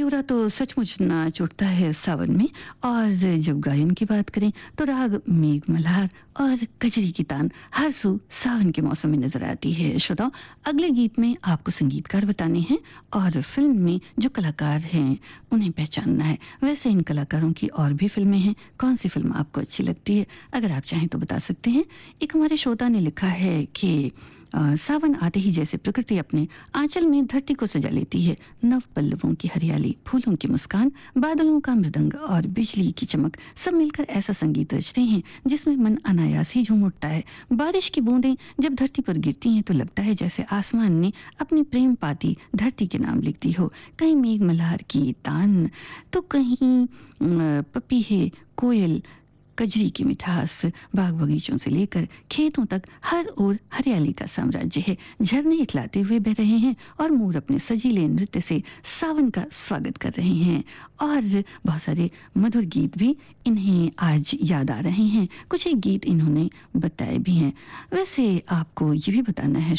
मयूरा तो सचमुच नाच उठता है सावन में। और जब गायन की बात करें तो राग मेघ मल्हार और कजरी की तान हर सू सावन के मौसम में नजर आती है। श्रोताओ, अगले गीत में आपको संगीतकार बताने हैं और फिल्म में जो कलाकार हैं उन्हें पहचानना है। वैसे इन कलाकारों की और भी फिल्में हैं, कौन सी फिल्म आपको अच्छी लगती है अगर आप चाहें तो बता सकते हैं। एक हमारे श्रोता ने लिखा है कि सावन आते ही जैसे प्रकृति अपने आंचल में धरती को सजा लेती है। नव पल्लवों की हरियाली, फूलों की मुस्कान, बादलों का मृदंग और बिजली की चमक सब मिलकर ऐसा संगीत रचते हैं जिसमें मन अनायास ही झूम उठता है। बारिश की बूंदें जब धरती पर गिरती हैं तो लगता है जैसे आसमान ने अपनी प्रेम पाती धरती के नाम लिख दी हो। कहीं मेघ मल्हार की तान तो कहीं पपीहे, कोयल, कजरी की मिठास, बाग बगीचों से लेकर खेतों तक हर ओर हरियाली का साम्राज्य है। झरने इतलाते हुए बह रहे हैं और मोर अपने सजीले नृत्य से सावन का स्वागत कर रहे हैं। और बहुत सारे मधुर गीत भी इन्हें आज याद आ रहे हैं। कुछ एक गीत इन्होंने बताए भी हैं। वैसे आपको ये भी बताना है